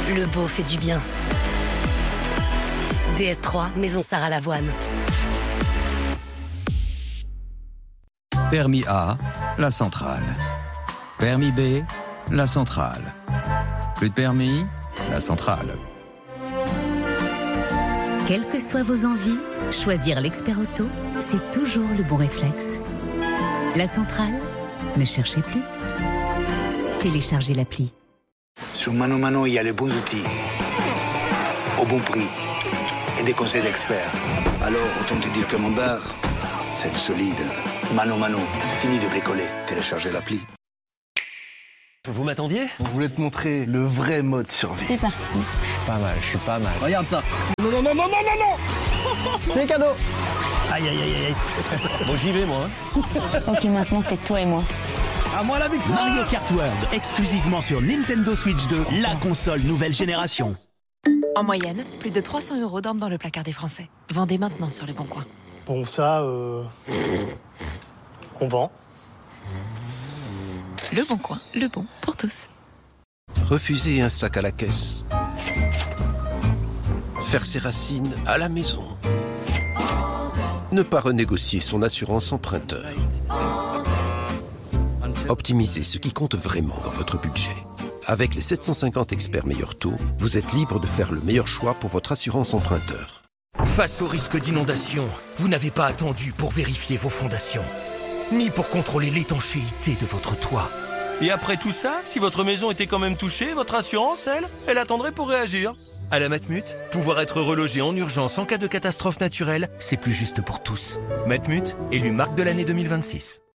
Le beau fait du bien. DS3, Maison Sarah Lavoine. Permis A, la centrale. Permis B, la centrale. Plus de permis, la centrale. Quelles que soient vos envies, choisir l'expert auto, c'est toujours le bon réflexe. La centrale, ne cherchez plus. Téléchargez l'appli. Sur Mano Mano, il y a les bons outils, au bon prix et des conseils d'experts. Alors, autant te dire que mon bar, c'est solide. Mano Mano, fini de bricoler. Téléchargez l'appli. Vous m'attendiez? On voulait te montrer le vrai mode survie. C'est parti. Je suis pas mal. Regarde ça. Non. C'est cadeau. Aïe. Bon, j'y vais, moi. Ok, maintenant c'est toi et moi. À moi la victoire. Mario Kart World, exclusivement sur Nintendo Switch 2, la console nouvelle génération. En moyenne, plus de 300 € dorment dans le placard des Français. Vendez maintenant sur Le Bon Coin. Bon, ça, on vend. Le Bon Coin, le bon pour tous. Refuser un sac à la caisse. Faire ses racines à la maison. Ne pas renégocier son assurance emprunteur. Optimisez ce qui compte vraiment dans votre budget. Avec les 750 experts meilleurs taux, vous êtes libre de faire le meilleur choix pour votre assurance emprunteur. Face au risque d'inondation, vous n'avez pas attendu pour vérifier vos fondations, ni pour contrôler l'étanchéité de votre toit. Et après tout ça, si votre maison était quand même touchée, votre assurance, elle attendrait pour réagir. À la Matmut, pouvoir être relogé en urgence en cas de catastrophe naturelle, c'est plus juste pour tous. Matmut, élu marque de l'année 2026.